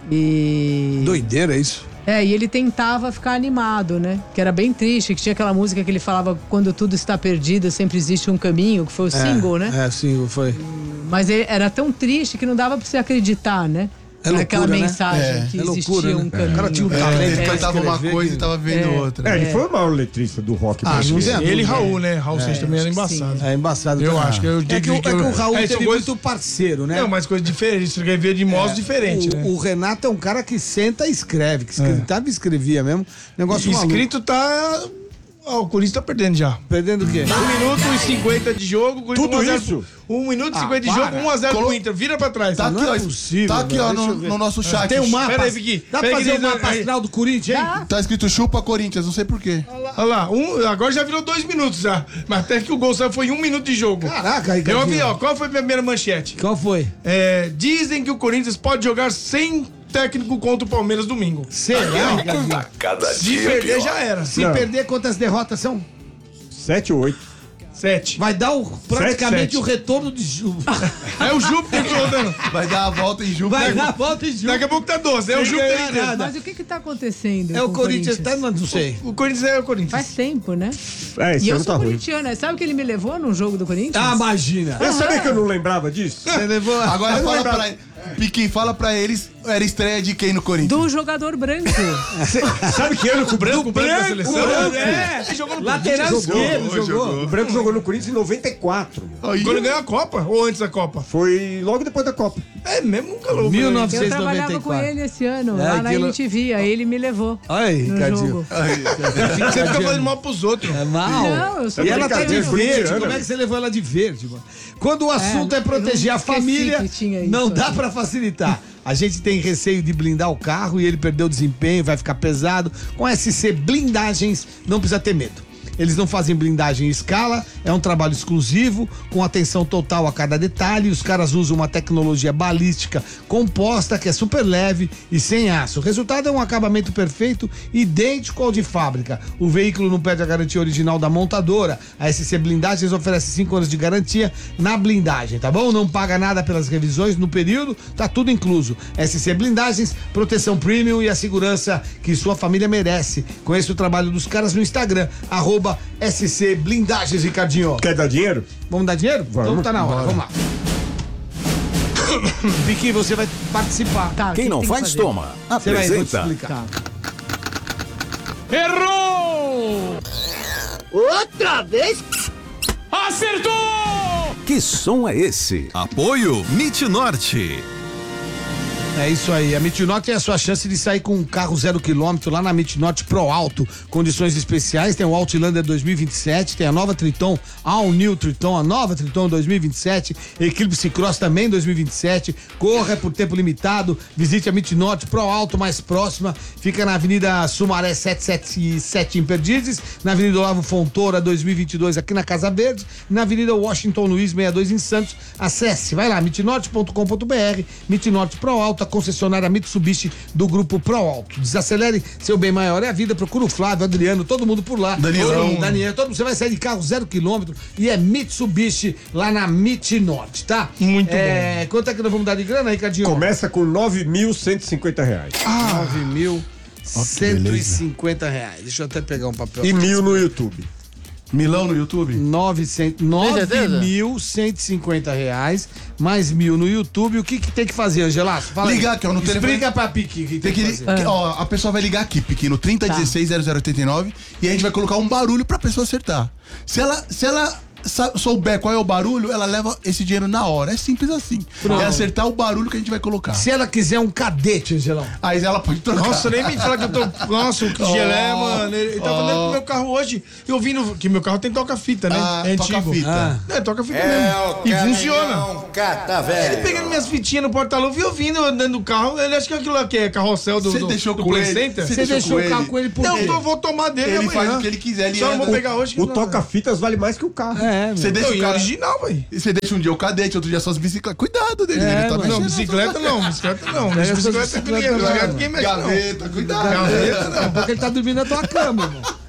E... Doideira isso. É, e ele tentava ficar animado, né? Que era bem triste, que tinha aquela música que ele falava quando tudo está perdido, sempre existe um caminho, que foi o É, single, né? É, single, foi. Mas ele era tão triste que não dava pra você acreditar, né? É loucura, Aquela né? mensagem É. que É loucura, existia um né? caminho. O cara tinha um É, talento. ele pra cantava uma escrever coisa que- e tava vendo É. outra. É, ele foi o maior letrista do rock Ah, não tem brasileiro. a Ele e dúvida. Raul, né? Raul Seixas também era embaçado. É embaçado. Eu tá? acho que eu É que, o, digo é que o Raul É, teve são coisas- muito parceiro, né? Não, mas coisa diferente. Escrevia de modos diferentes, o, né? o Renato é um cara que senta e escreve, que escrevia e escrevia mesmo. Negócio maluco. Escrito tá... Ó, o Corinthians tá perdendo já. Perdendo o quê? um minuto e cinquenta de jogo. Corinthians Tudo um a zero isso? um minuto e cinquenta de para. jogo, um a zero pro Colo- Inter. Vira pra trás. Tá aqui, não é ó. possível, Tá aqui, velho. ó, Deixa no, eu ver. no nosso chat. Tem um mapa. Pera aí, Vicky. Dá Pera pra aí, fazer o que- mapa aí- astral do Corinthians, hein? Tá escrito chupa Corinthians, não sei porquê. Olha lá, um, agora já virou dois minutos já. Mas até que o gol saiu foi em um minuto de jogo. Caraca, aí, Eu vi, ó, qual foi a primeira manchete? Qual foi? É, dizem que o Corinthians pode jogar sem técnico contra o Palmeiras domingo. Será, Ricardinho? Se perder, já era. Se Não. perder, quantas derrotas são? Sete ou oito. Sete. Vai dar o, praticamente sete. o retorno de Ju. É o Júpiter que tá rodando. Vai dar a volta em Ju. Vai dar a volta em Ju. Daqui a pouco tá doze. É o Sem Júpiter ganhar inteiro. nada. Mas o que que tá acontecendo? É o com Corinthians, tá, não sei. O Corinthians é o Corinthians. Faz tempo, né? É, esse E eu ano sou tá ruim. corintiana. Sabe que ele me levou num jogo do Corinthians? Ah, imagina. Eu sabia que eu não lembrava disso? Você levou... Agora Eu não fala lembrava. pra Piquim, fala pra eles, era estreia de quem no Corinthians? Do jogador branco. Sabe que ano que o Branco, O branco da seleção? branco. É. Ele jogou no Lateral Jogou, esquerdo, jogou, jogou. O Branco jogou no Corinthians em noventa e quatro. Aí, Quando ganhou a Copa? Ou antes da Copa? Foi logo depois da Copa. É mesmo, nunca louco. mil e Eu novecentos e trabalhava noventa e com quatro. ele esse ano, É, lá na aquilo- M T V. Aí ele me levou Olha aí, no Ricardinho. jogo. Você fica falando mal pros outros. É mal. Não, eu sou E ela tá de brincadeira, verde. corintiana. Como é que você levou ela de verde, mano? Quando o assunto é, eu proteger não a esqueci família, que tinha isso não dá aqui. pra facilitar. A gente tem receio de blindar o carro e ele perdeu o desempenho, vai ficar pesado. Com S C Blindagens, não precisa ter medo. Eles não fazem blindagem em escala, é um trabalho exclusivo, com atenção total a cada detalhe. Os caras usam uma tecnologia balística composta, que é super leve e sem aço. O resultado é um acabamento perfeito, idêntico ao de fábrica. O veículo não perde a garantia original da montadora. A S C Blindagens oferece cinco anos de garantia na blindagem, tá bom? Não paga nada pelas revisões no período, tá tudo incluso. S C Blindagens, proteção premium e a segurança que sua família merece. Conheça o trabalho dos caras no Instagram, arroba S C Blindagens, Ricardinho. Quer dar dinheiro? Vamos dar dinheiro? Vamos. Então tá na hora, vamos lá. Vicky, você vai participar. Tá, o Quem que não tem que faz, fazer? toma. Você vai, vou te Apresenta. explicar. Tá. Errou! Que som é esse? Apoio Mit Norte. É isso aí, a Mitinote é a sua chance de sair com um carro zero quilômetro lá na Mitinote Pro Alto. Condições especiais, tem o Outlander dois mil e vinte e sete, tem a nova Triton, All New Triton, a nova Triton dois mil e vinte e sete, Eclipse Cross também dois mil e vinte e sete, corra por tempo limitado, visite a Mitinote Pro Alto mais próxima, fica na Avenida Sumaré setecentos e setenta e sete em Perdizes, na Avenida Olavo Fontoura dois mil e vinte e dois aqui na Casa Verde, na Avenida Washington Luiz sessenta e dois em Santos. Acesse, vai lá, mitnorte ponto com ponto br, Mitnorte Pro Alto, a concessionária Mitsubishi do grupo Pro Alto. Desacelere, seu bem maior é a vida. Procura o Flávio, Adriano, todo mundo por lá. Danielão. Todo mundo, Daniel, todo mundo. Você vai sair de carro zero quilômetro e é Mitsubishi lá na Mitnorte, tá? Muito é, bom. Quanto é que nós vamos dar de grana, Ricardinho? Começa com nove mil cento e cinquenta reais. nove mil cento e cinquenta reais. Deixa eu até pegar um papel. E mil no YouTube. Milão no YouTube? novecentos nove mil cento e cinquenta reais, mais mil no YouTube. O que, que tem que fazer, Angelato? Fala Ligar aí. aqui, ó, no Explica telefone. pra Piqui o que Tem tem que, que fazer. que- ó, a pessoa vai ligar aqui, Piquinho, no trinta dezesseis zero zero oitenta e nove, e a gente vai colocar um barulho pra pessoa acertar. Se ela, se ela sa- souber qual é o barulho, ela leva esse dinheiro na hora. É simples assim. É acertar o barulho que a gente vai colocar. Se ela quiser um cadete, Angelão. Aí ela pode trocar. Nossa, nem me fala que eu tô. Nossa, o que gelé, mano. Ele, ele tava oh. andando com o meu carro hoje. Eu vi no. Que meu carro tem toca-fita, né? Ah, é antigo. toca-fita. É, toca-fita mesmo. E funciona. Cata, velho. Ele pegando minhas fitinhas no porta-luva e eu vindo andando do carro. Ele acha que aquilo aqui é carrossel do, Você do, deixou do com Play ele? Center. Você Você deixou com o carro ele? com ele por Não, quê? eu vou tomar dele Ele amanhã. faz o que ele quiser. Ele Só não anda- vou pegar hoje. que O não- toca-fitas vale mais que o carro. É, Você meu. deixa Não, o e cara... original, velho. Você deixa um dia o cadete, outro dia suas bicicletas. Cuidado dele, É, ele tá mano. mexendo. Não, bicicleta não, bicicleta não. Pega Bicicleta essas é bicicletas bicicleta, lá, ninguém mexe não. Gaveta, cuidado. Gaveta não. Porque ele tá dormindo na tua cama, irmão.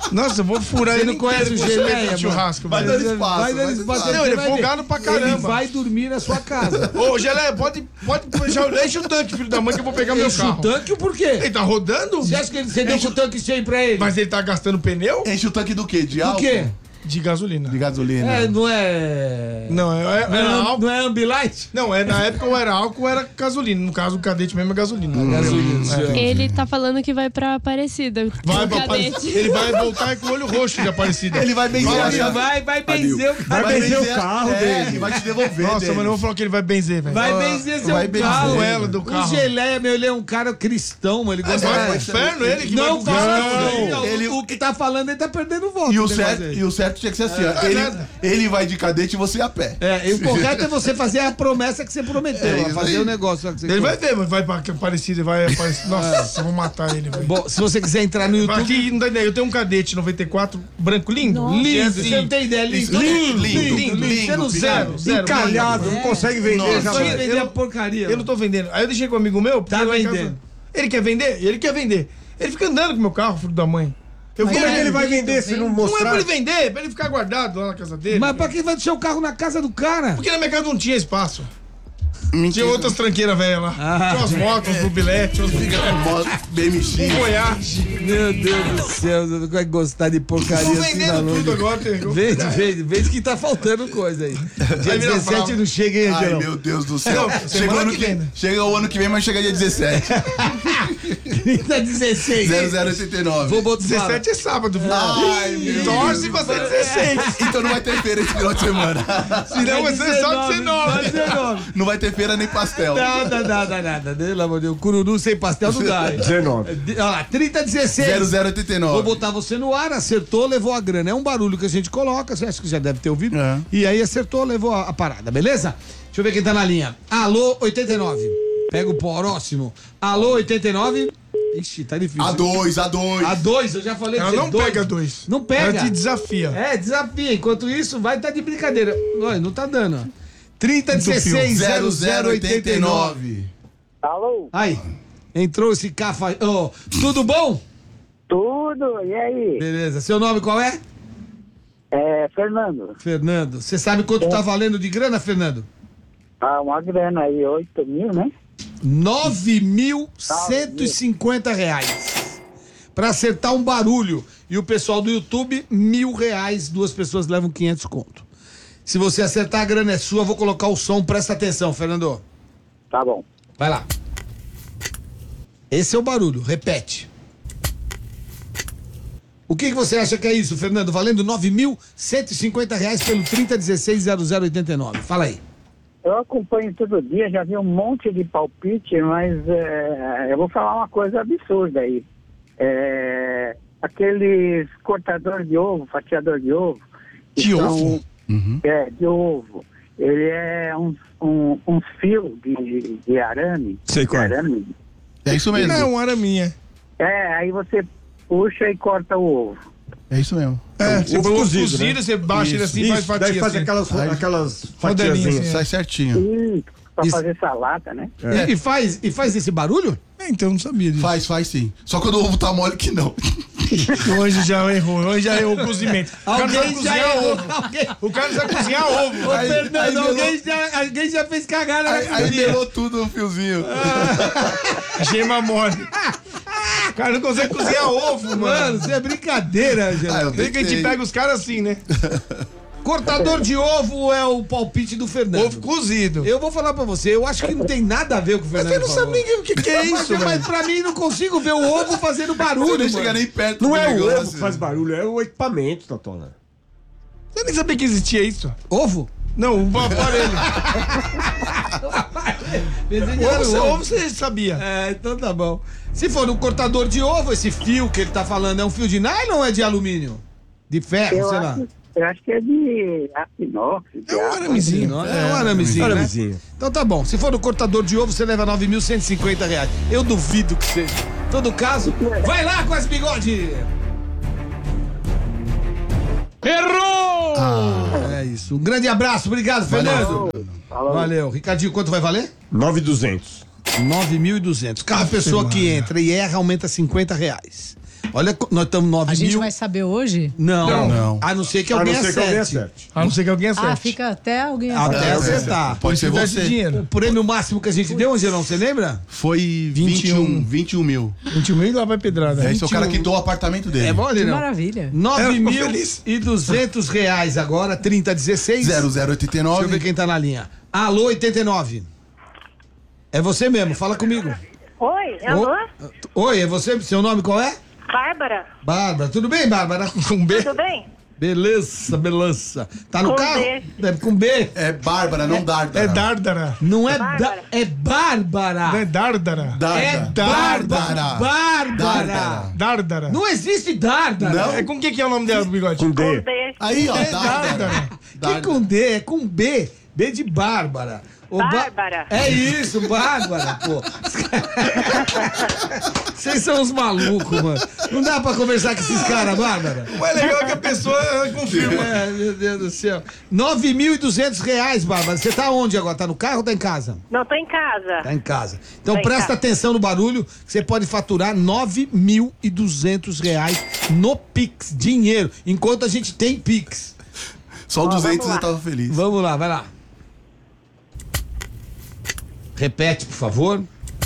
Nossa, eu vou furar Você ele não conhece o Geleia, churrasco. Vai velho. dando espaço. Vai dando vai espaço. dando Não, ele é Você vai folgado ver. pra caramba. Ele vai dormir na sua casa. Ô, Geleia, pode, pode deixar, deixa o tanque, filho da mãe, que eu vou pegar meu Enche o carro. tanque por quê? Ele tá rodando? Você acha que ele, você deu com o tanque cheio pra ele? Mas ele tá gastando pneu? Enche o tanque do quê? De Por álcool? quê? De gasolina. De gasolina. É, não é... Não, é, Não era é, álcool. não é Ambilight? Não, é, na época ou era álcool ou era gasolina. No caso, o cadete mesmo é gasolina. Gasolina. Ele tá falando que vai pra Aparecida. Vai o pra cadete. Aparecida. Ele vai voltar com o olho roxo de Aparecida. Ele vai benzer Vai, a Ele chave. vai, vai benzer o Vai cara. benzer o carro é, dele. e vai te devolver. Nossa, dele. mano, eu vou falar que ele vai benzer, velho. Vai Ah, benzer seu vai benzer carro. ela do carro. O Geleia, meu, ele é um cara cristão, mano. Ele gosta Vai pro de... inferno ele que Não vai pro fala inferno. não, Ele- O que tá falando, ele tá perdendo voto. E o, o certo, negócio aí. e o certo tinha que ser assim, ó. É Ele, nada. ele vai de cadete e você a pé. É, e o correto é você fazer a promessa que você prometeu. É ó, isso fazer aí. o negócio. ó, que você Ele vai ver, mas vai pra Aparecida, vai aparecer. Nossa, eu vou matar ele, velho. Bom, se você quiser entrar no YouTube... Aqui, não dá ideia, eu tenho um cadete noventa e quatro, branco lindo. Lindo, Sim. você não tem ideia. Lindo, Lindo, lindo, lindo, lindo. Você não lindo, zero, zero. Encalhado, mano. não consegue vender Nossa. já. Só vai. vender Eu- a porcaria. Eu não tô vendendo. Aí eu deixei com um amigo meu. porque Tá lá em casa- vendendo. Ele quer vender? Ele quer vender. Ele fica andando com o meu carro, filho da mãe. Eu Como vi é que ele vai vende, vender se não vende. Não é mostrar? pra ele vender, é pra ele ficar guardado lá na casa dele. Mas pra que vai deixar o carro na casa do cara? Porque na minha casa não tinha espaço. Mentira. Tinha outras tranqueiras velhas lá. Ah. Tinha umas motos, uns mobiletes, uns B M X. um Voyage. Meu Deus do céu, você não vai gostar de porcaria Tô assim na vendendo longe. tudo agora. tem- Vende, vende, vende que tá faltando coisa aí. Dia Vai virar dezessete bravo. não chega, hein, Ai, Angelão? meu Deus do céu. Não, Chega o, semana ano que que, vem, né? chega o ano que vem, mas chega dia dezessete. trinta dezesseis. zero zero oitenta e nove. Vou botar dezessete é sábado, filho. Ai, meu Torce pra ser dezesseis. Então não vai ter feira esse final de semana. Senão vai ser só dezenove. dezenove. Não vai ter feira nem pastel. Nada, nada, nada. Pelo amor de Deus. Cururu sem pastel não dá. hein? dezenove. De- Olha lá, trinta dezesseis. zero zero oitenta e Vou nove. botar você no ar, acertou, levou a grana. É um barulho que a gente coloca, você acha que já deve ter ouvido. É. E aí acertou, levou a, a parada, beleza? Deixa eu ver quem tá na linha. Alô, oitenta e nove. Pega o próximo. Alô, oitenta e nove. Ixi, tá difícil. A dois, A dois. A dois, eu já falei Ela pra você, não dois. pega dois. Não pega. Ela te desafia. É, desafia. Enquanto isso, vai estar de brincadeira. Olha, não tá dando. ó. trinta dezesseis zero zero oitenta e nove. Alô? Aí, entrou esse cafa... Ô, tudo bom? Tudo, e aí? Beleza. Seu nome qual é? É, Fernando, Fernando. Você sabe quanto tá valendo de grana, Fernando? ah, uma grana aí, oito mil, né? nove mil cento e cinquenta reais. Pra acertar um barulho. E o pessoal do YouTube, mil reais. Duas pessoas levam quinhentos conto. Se você acertar, a grana é sua. Vou colocar o som. Presta atenção, Fernando. Tá bom. Vai lá. Esse é o barulho. Repete. O que, que você acha que é isso, Fernando? Valendo nove mil cento e cinquenta reais pelo trinta dezesseis zero zero oitenta e nove. Fala aí. Eu acompanho todo dia, já vi um monte de palpite, mas é, eu vou falar uma coisa absurda aí. É, aqueles cortadores de ovo, fatiador de ovo. que De são- ovo? É, de ovo. Ele é um, um, um fio de, de arame. Sei qual é. de arame. É isso mesmo. É um araminha. É, aí você puxa e corta o ovo. É isso mesmo. É, você ovo põe o cozido, cozido, né? você baixa ele assim e Isso, faz fatia daí faz assim. aquelas, aquelas Rodelinha, fatiazinhas. assim. Sai certinho. Isso, pra Isso. fazer salada, né? E, e faz, e faz esse barulho? É, então eu não sabia disso. Faz, faz sim. Só quando o ovo tá mole que não. Hoje já errou, hoje já errou o cozimento. O cara não sabe Alguém já cozinhar errou. ovo. Alguém... O cara não sabe cozinhar ovo. Ô, Aí- Fernando, aí alguém, já, alguém já fez cagada na Aí, aí cozinha. melou tudo o fiozinho. Gema mole. O cara não consegue cozinhar ovo, Mano, mano. isso é brincadeira, Ah, gente. eu Vê que a gente tentei. pega os caras assim, né? Cortador de ovo é o palpite do Fernando. Ovo cozido. Eu vou falar pra você, eu acho que não tem nada a ver com o Mas Fernando você não falou. sabe nem o que, que é Mas, isso, mas velho. pra mim não consigo ver o ovo fazendo Você barulho, nem mano. chega nem perto Não do é o negócio. ovo que faz barulho, é o equipamento, Totona. Você nem sabia que existia isso. Ovo? Não, o aparelho. Ovo, você- ovo você sabia. É, então tá bom. Se for no cortador de ovo, esse fio que ele tá falando é um fio de nylon ou é de alumínio? De ferro, Eu sei lá. acho, eu acho que é de aço inox. de É um aço. aramezinho. Não, é um aramezinho, né? Aramezinho. Então tá bom. Se for no cortador de ovo, você leva nove mil cento e cinquenta reais. Eu duvido que seja. Em todo caso, vai lá com as bigode! Errou! É isso. Um grande abraço. Obrigado, Fernando. Falou. Valeu. Ricardinho, quanto vai valer? nove mil e duzentos. nove mil e duzentos. Cada pessoa que entra e erra aumenta cinquenta reais. Olha, nós estamos nove mil. A gente vai saber hoje? Não. Não. Não. A não ser que alguém acerte. A não ser que alguém acerte. Ah, fica até alguém acertar. Até acertar. Pode ser você. Dinheiro. O prêmio máximo que a gente deu, Angelão, você lembra? Foi vinte e um, vinte e um mil. vinte e um mil e lá vai pedrada. Esse é o cara que quitou o apartamento dele. É bom, Que não? maravilha. nove mil e duzentos reais agora, trinta dezesseis. zero zero oitenta e nove. Deixa eu ver quem tá na linha. Alô, oitenta e nove. É você mesmo, fala comigo. Oi, alô? Oi, é você? Seu nome qual é? Bárbara. Bárbara. Tudo bem, Bárbara? Com B? Tudo bem? Beleza, beleza. Tá no Com carro? B. É com B? É Bárbara, não Dárdara. É Dárdara. Não é Bárbara. da, é Bárbara. Não é Dárdara. Dárdara. É Bárbara. Bárbara. Dárdara. Dárdara. Não existe Dárdara. Não. É com o que, que é o nome dela, Bigode? Com Com D. D. Aí, ó, É Dárdara. Que com D? É com B. B de Bárbara. Ô, Ba- Bárbara. É isso, Bárbara, pô. Vocês são uns malucos, mano. Não dá pra conversar com esses caras, Bárbara. O mais legal é que a pessoa confirma. É, meu Deus do céu. nove mil e duzentos reais, Bárbara. Você tá onde agora? Tá no carro ou tá em casa? Não, tô em casa. Tá em casa. Então Tá em presta casa. atenção no barulho, que você pode faturar nove mil e duzentos reais no Pix, dinheiro, enquanto a gente tem Pix. Só o duzentos vamos lá. eu tava feliz. Vamos lá, vai lá. Repete, por favor.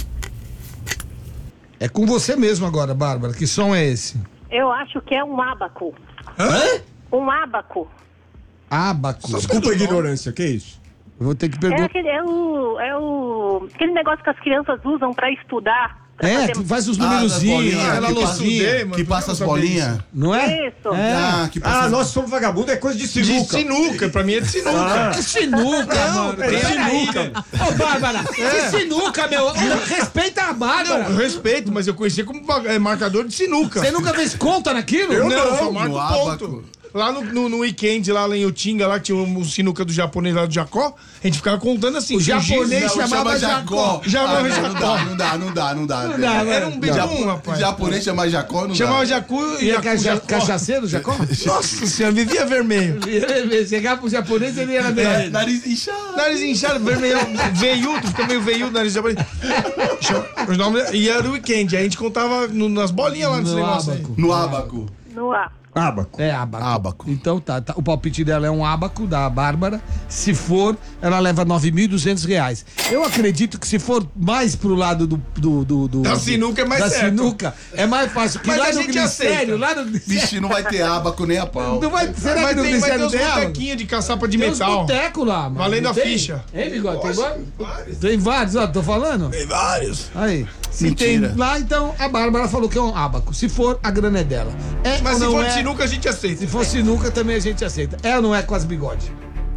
É com você mesmo agora, Bárbara. Que som é esse? Eu acho que é um ábaco. Hã? Um ábaco. Abaco. Desculpa a ignorância, que isso? Eu vou ter que É, perguntar. aquele, é, o, é o. Aquele negócio que as crianças usam pra estudar. Pra É, fazer- que faz os Ah, das numerozinhos, bolinhas, aquela que passa- luzinha. mano, Que por passa que as eu não sabia bolinhas. Não é? Isso. É. Ah, que passa Ah, as... nós somos vagabundos, é coisa de De sinuca. sinuca, pra mim é de sinuca. Que sinuca, mano. é Que sinuca. sinuca. Ô, Bárbara, que sinuca, meu. Respeita a Não, Bárbara. eu respeito, mas eu conhecia como ba- é, marcador de sinuca. Você nunca fez conta naquilo? Eu não, Não. só marco no ponto. ábaco. Lá no, no, no weekend, lá em Utinga, lá que tinha um sinuca do japonês lá do Jacó, a gente ficava contando assim. O japonês giz- Não, chamava Jacó. Chamava Ah, não, Jacó. Não dá, não dá, não dá, não dá. Não dá, Era um Não. bebum, rapaz. Japonês chama Jacó, não Chamava dá. Jacu e E a Jacu, cacha- Jacó. cachaceiro, Jacó? Nossa senhora, vivia vermelho. Chegar pro japonês, ele era É, vermelho. nariz inchado. Nariz inchado, vermelho, veiudo, fica meio veiudo, nariz japonês. Os nomes- E era o weekend, aí a gente contava no- nas bolinhas lá nesse No negócio aí. ábaco. No abaco. No A. Abaco. É abaco. Abaco. Então tá, tá. O palpite dela é um abaco da Bárbara. Se for, ela leva nove mil e duzentos reais. Eu acredito que se for mais pro lado do. do, do, do Da sinuca é mais da certo. sinuca é mais fácil. Porque Mas lá a no gente Glicério, aceita. lá no Glicério. Vixe, não vai ter abaco nem a pau. Não vai, será Mas que no tem, vai ter Glicério uns dela? botequinhos de caçapa de Tem uns metal. boteco lá, mano. Valendo Não a tem? ficha. Hein, Bigode? Tem vários? Tem vários, ó, tô falando. Tem vários. Aí. Se Mentira. tem lá, então a Bárbara falou que é um abaco. Se for, a grana é dela. É Mas ou se não for é? de sinuca, a gente aceita. Se for sinuca, também a gente aceita. É ou não é com as bigodes?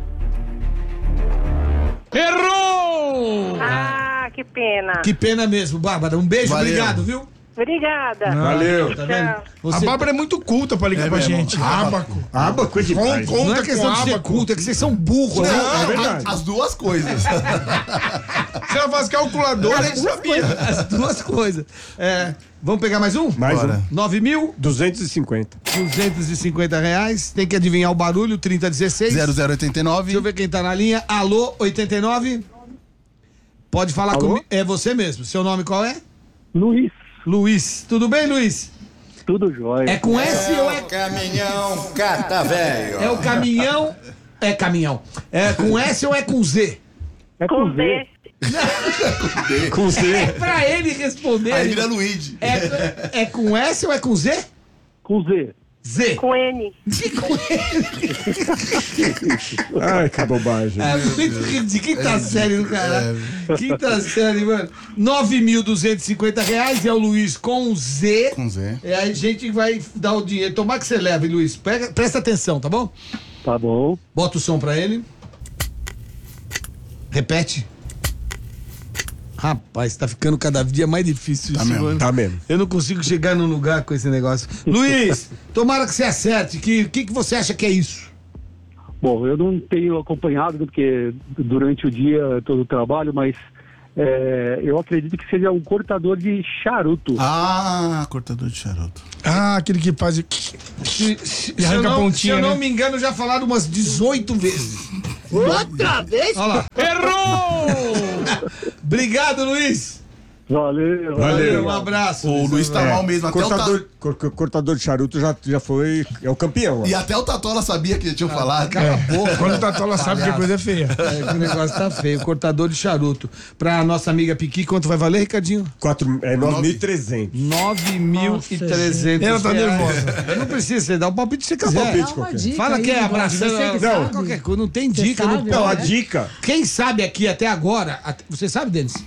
Errou! Ah, que pena. Que pena mesmo, Bárbara. Um beijo, Valeu. obrigado, viu? Obrigada. Valeu. Tá vendo? Tchau. Você... A Bárbara é muito culta pra ligar É pra mesmo. gente. Abaco. Abaco. Abaco é demais. Com- com- Não é conta questão de ser ábaco. culto, é que vocês são burros. né? Não, é verdade. as duas coisas. Se ela faz calculadora, a gente sabia. As duas coisas. É, vamos pegar mais um? Mais Bora. um. nove mil duzentos e cinquenta. duzentos e cinquenta reais. Tem que adivinhar o barulho, trinta dezesseis. zero zero oitenta e nove. Deixa eu ver quem tá na linha. Alô, oitenta e nove? Pode falar Alô? comigo. É você mesmo. Seu nome qual é? Luiz, Luiz. Tudo bem, Luiz? tudo jóia. É com S ou é... Caminhão, cata velho. É o caminhão... É caminhão. É com S ou é com Z? É Com com B. Z. Com Z. É pra ele responder. Aí ele- vira Luigi. É, é com S ou é com Z? Com Z. Z. Com N. De com ele. Ai, que bobagem. É muito ridículo. Quinta série do caralho. Quinta série, mano. nove mil duzentos e cinquenta reais é o Luiz com Z. Com Z. E aí a gente vai dar o dinheiro. Tomara que você leve, Luiz. Pega, presta atenção, tá bom? Tá bom. Bota o som pra ele. Repete. Rapaz, tá ficando cada dia mais difícil Tá isso, mesmo, mano. tá mesmo. Eu não consigo chegar num lugar com esse negócio. Luiz, tomara que você acerte. O que, que, que você acha que é isso? Bom, eu não tenho acompanhado, porque durante o dia todo o trabalho, mas é, eu acredito que seja um cortador de charuto. Ah, cortador de charuto. Ah, aquele que faz. Se, se- se E eu arranca a não, pontinha, se eu não né? me engano, já falaram umas dezoito vezes. Outra vez? Olha lá. Errou! Obrigado, Luiz. Valeu, Valeu. Um abraço. O Luiz tá mal mesmo. Até Cortador, o Ta- cor- cortador de charuto já, já foi. É o campeão. E até o Tatola sabia que tinham falado. Cala a boca. Quando o Tatola sabe que a coisa é feia. É, o negócio tá feio. Cortador de charuto. Pra nossa amiga Piqui, quanto vai valer, Ricardinho? Quatro, é nove mil e trezentos. nove mil e trezentos. Ela tá nervosa. Não precisa, você dá o palpite se você Dá quiser. palpite Dá uma qualquer. dica Fala aí, que é Gomes, abraçando. você que Não, sabe. qualquer coisa. Não tem Você dica. Não, sabe, Não, a né? dica. Quem sabe aqui até agora. Você sabe, Denis?